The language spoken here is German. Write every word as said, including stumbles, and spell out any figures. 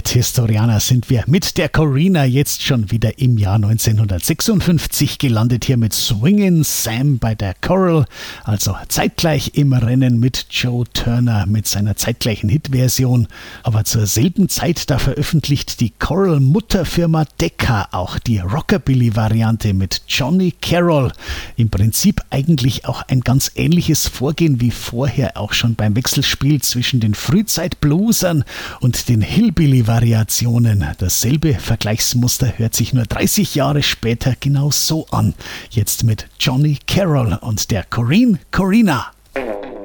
Kabaretthistorianer sind wir mit der Corinna jetzt schon wieder im Jahr neunzehnhundertsechsundfünfzig gelandet, hier mit Swingin' Sam bei der Coral, also zeitgleich im Rennen mit Joe Turner mit seiner zeitgleichen Hitversion. Aber zur selben Zeit, da veröffentlicht die Coral-Mutterfirma Decca auch die Rockabilly-Variante mit Johnny Carroll. Im Prinzip eigentlich auch ein ganz ähnliches Vorgehen wie vorher auch schon beim Wechselspiel zwischen den Frühzeit-Bluesern und den Hillbilly-Variationen. Dasselbe Vergleichsmuster hört sich nur dreißig Jahre später genau so an. Jetzt mit Johnny Carroll und der Corinne Corinna.